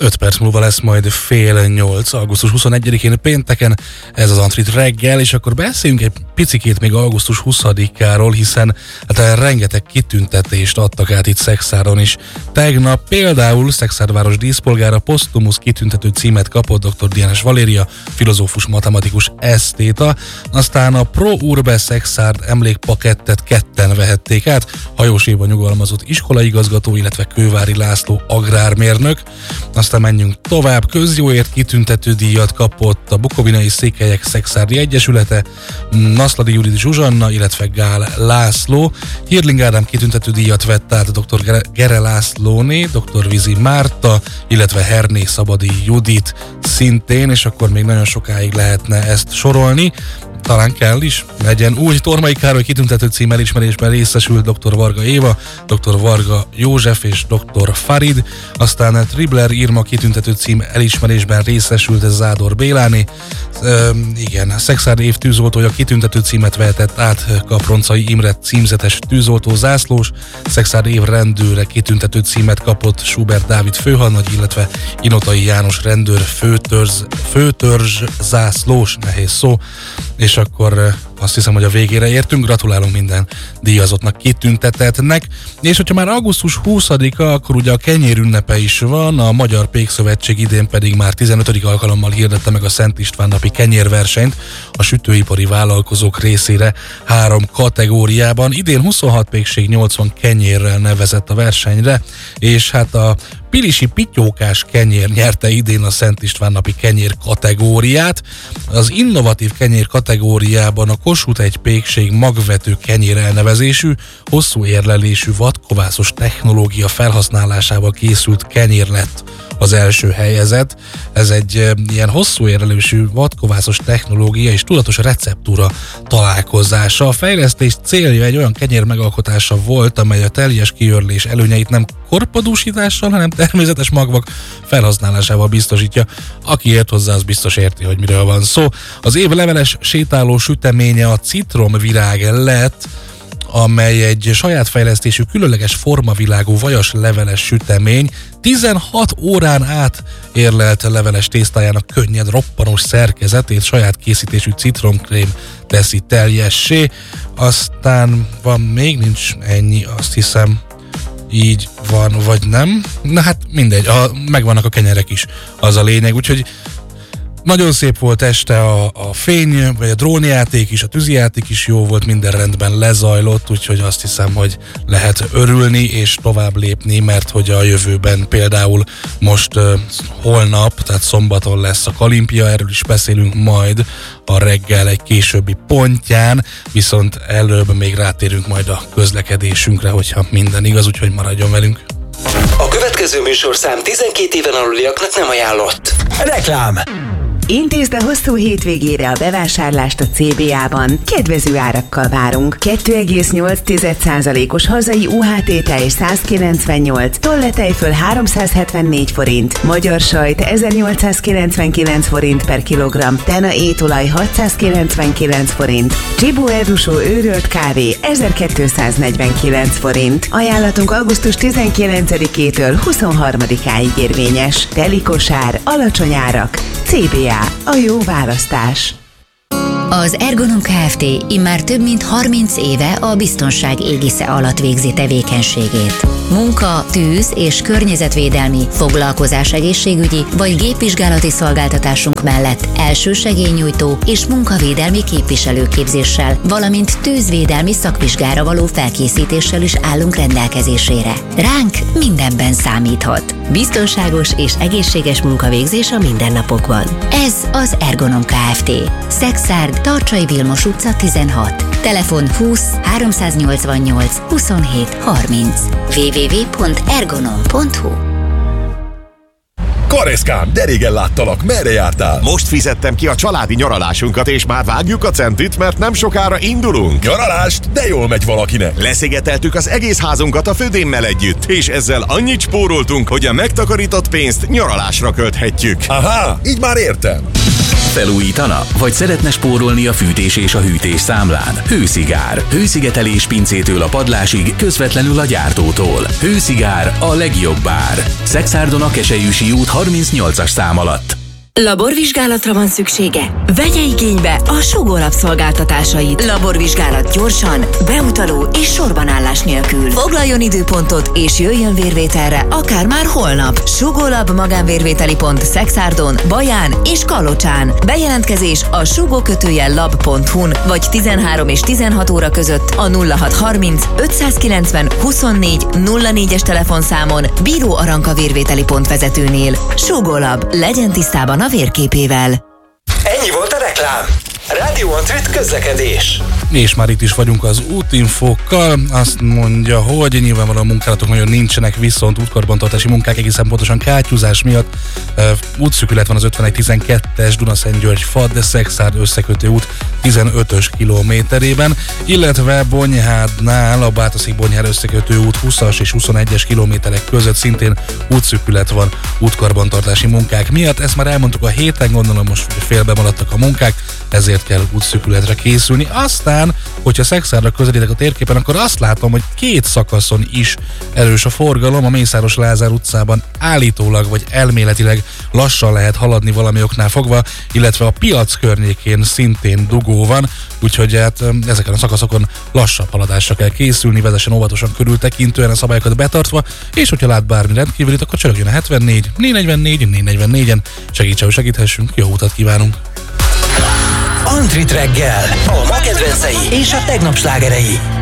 5 perc múlva lesz majd 7:30, augusztus 21-én pénteken, ez az Antrit reggel, és akkor beszéljünk egy picikét még augusztus 20-áról, hiszen hát rengeteg kitüntetést adtak át itt Szekszáron is. Tegnap például Szekszárváros díszpolgára posztumusz kitüntető címet kapott dr. Dienes Valéria, filozófus, matematikus, esztéta, aztán a Pro Urbe Szekszárd emlékpakettet ketten vehették át, Hajós Éva nyugalmazott iskolaigazgató, illetve Kővári László agrármérnök. Aztán menjünk tovább, közjóért kitüntető díjat kapott a Bukovinai Székelyek Szekszárdi Egyesülete, Naszladi Judit Zsuzsanna, illetve Gál László. Hirling Ádám kitüntető díjat vett át dr. Gere Lászlóné, dr. Vizi Márta, illetve Herné Szabadi Judit szintén, és akkor még nagyon sokáig lehetne ezt sorolni. Talán kell is, legyen úgy. Tormai Károly kitüntető cím elismerésben részesült dr. Varga Éva, dr. Varga József és dr. Farid, aztán Tribler Irma kitüntető cím elismerésben részesült Zádor Béláné. Igen, Szekszárd év tűzoltója kitüntető címet vehetett át Kaproncai Imre címzetes tűzoltó zászlós, Szekszárd év rendőre kitüntető címet kapott Schubert Dávid főhadnagy, illetve Inotai János rendőr főtörzs zászlós, nehéz szó, és akkor azt hiszem, hogy a végére értünk. Gratulálunk minden díjazottnak, kitüntetettnek. És hogyha már augusztus 20-a, akkor ugye a kenyér ünnepe is van, a Magyar Pékszövetség idén pedig már 15. alkalommal hirdette meg a Szent István napi kenyérversenyt a sütőipari vállalkozók részére 3 kategóriában. Idén 26 pékség 80 kenyérrel nevezett a versenyre, és hát a pilisi pityókás kenyér nyerte idén a Szent István napi kenyér kategóriát. Az innovatív kenyér kategóriában a Kossuth egy pékség magvető kenyér elnevezésű, hosszú érlelésű vadkovászos technológia felhasználásával készült kenyér lett az első helyezett. Ez egy ilyen hosszú érlelésű vadkovászos technológia és tudatos receptúra találkozása. A fejlesztés célja egy olyan kenyér megalkotása volt, amely a teljes kiörlés előnyeit nem korpadúsítással, hanem természetes magvak felhasználásával biztosítja. Aki ért hozzá, az biztos érti, hogy miről van szó. Az év leveles sétáló süteménye a citromvirág lett, amely egy saját fejlesztésű, különleges formavilágú vajas leveles sütemény. 16 órán át érlelt leveles tésztájának könnyed, roppanós szerkezetét saját készítésű citromkrém teszi teljessé. Aztán van még, nincs ennyi, azt hiszem. Így van, vagy nem? Na hát mindegy, megvannak a kenyerek is, az a lényeg, úgyhogy nagyon szép volt este a fény, vagy a drónjáték is, a tűzijáték is jó volt, minden rendben lezajlott, úgyhogy azt hiszem, hogy lehet örülni és tovább lépni, mert hogy a jövőben például most holnap, tehát szombaton lesz a Kalimpia, erről is beszélünk majd a reggel egy későbbi pontján, viszont előbb még rátérünk majd a közlekedésünkre, hogyha minden igaz, úgyhogy maradjon velünk. A következő műsorszám 12 éven aluliaknak nem ajánlott. Reklám! Intézd a hosszú hétvégére a bevásárlást a CBA-ban. Kedvező árakkal várunk. 2,8%-os hazai UHT tej 198, tolletejföl 374 forint, magyar sajt 1899 forint per kilogramm, tena étolaj 699 forint, Csibó Erdusó őrölt kávé 1249 forint. Ajánlatunk augusztus 19-től 23-áig érvényes. Teli kosár, alacsony árak. CBA. A jó választás. Az Ergonom Kft. Immár több mint 30 éve a biztonság égisze alatt végzi tevékenységét. Munka, tűz és környezetvédelmi, foglalkozás egészségügyi vagy gépvizsgálati szolgáltatásunk mellett elsősegélynyújtó és munkavédelmi képviselőképzéssel, valamint tűzvédelmi szakvizsgára való felkészítéssel is állunk rendelkezésére. Ránk mindenben számíthat. Biztonságos és egészséges munkavégzés a mindennapokban. Ez az Ergonom Kft. Szekszárd, Tarcsai Vilmos utca 16. Telefon 20 388 27 30. www.ergonom.hu. Kareszkám, de régen láttalak, merre jártál? Most fizettem ki a családi nyaralásunkat, és már vágjuk a centit, mert nem sokára indulunk. Nyaralást? De jól megy valakinek. Leszigeteltük az egész házunkat a födémmel együtt, és ezzel annyit spóroltunk, hogy a megtakarított pénzt nyaralásra költhetjük. Aha, így már értem. Felújítana? Vagy szeretne spórolni a fűtés és a hűtés számlán? Hőszigár. Hőszigetelés pincétől a padlásig, közvetlenül a gyártótól. Hőszigár, a legjobb ár. Szekszárdon a Keselyűsi út 38-as szám alatt. Laborvizsgálatra van szüksége? Vegye igénybe a Sugó Lab szolgáltatásait. Laborvizsgálat gyorsan, beutaló és sorbanállás nélkül. Foglaljon időpontot és jöjjön vérvételre, akár már holnap. Sugó Lab magánvérvételi pont Szekszárdon, Baján és Kalocsán. Bejelentkezés a sugó-lab.hu-n vagy 13 és 16 óra között a 0630 590 24 04-es telefonszámon Bíró Aranka vérvételi pont vezetőnél. Sugó Lab, legyen tisztában a vérképével. Ennyi volt a reklám. Rádió Antrit közlekedés. És már itt is vagyunk az útinfókkal. Azt mondja, hogy nyilvánvalóan munkálatok nagyon nincsenek, viszont útkarbantartási munkák egészen pontosan kátyúzás miatt. Útszűkület van az 5112-es Dunaszentgyörgy-Fadd-Szekszárd összekötő út 15-ös kilométerében, illetve Bonyhádnál a Bátaszék-Bonyhád összekötő út 20-as és 21-es kilométerek között szintén útszűkület van útkarbantartási munkák miatt. Ezt már elmondtuk a héten, gondolom most félbe maradtak a munkák, ezért kell útszűkületre készülni. Aztán, hogyha Szekszárdra közelítek a térképen, akkor azt látom, hogy két szakaszon is erős a forgalom. A Mészáros Lázár utcában állítólag vagy elméletileg lassan lehet haladni valami oknál fogva, illetve a piac környékén szintén dugó van, úgyhogy hát ezeken a szakaszokon lassabb haladásra kell készülni, vezessen óvatosan körültekintően, a szabályokat betartva, és hogyha lát bármi rendkívülit, akkor csörögjön a 74 444 444-en, segítsen, hogy segíthessünk, jó utat kívánunk! Antrit reggel, a ma kedvencei és a tegnap slágerei.